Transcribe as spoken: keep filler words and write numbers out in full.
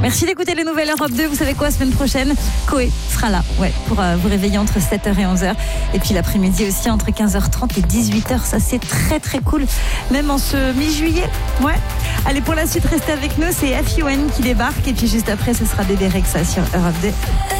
Merci d'écouter les nouvelles Europe deux. Vous savez quoi, semaine prochaine, Koé sera là ouais, pour euh, vous réveiller entre sept heures et onze heures. Et puis l'après-midi aussi entre quinze heures trente et dix-huit heures. Ça, c'est très très cool. Même en ce mi-juillet. Ouais. Allez, pour la suite, restez avec nous. C'est F U N qui débarque. Et puis juste après, ce sera Bébé Rexha sur Europe deux.